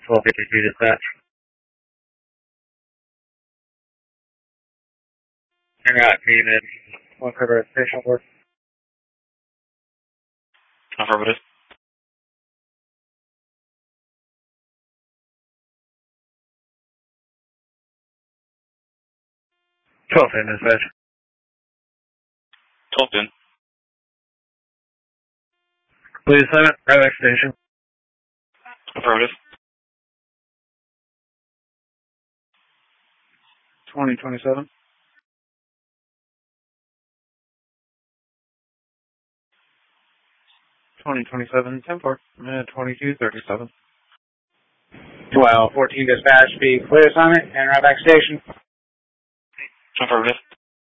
1252 dispatch. I got unit. One cover station work. Affirmative. Twelve in dispatch. 12 in. Please assignment, Ryback Station. Affirmative. 2027. 2027, 10-4, 2237. 1214 dispatch, be clear assignment and Ryback Station. Affirmative.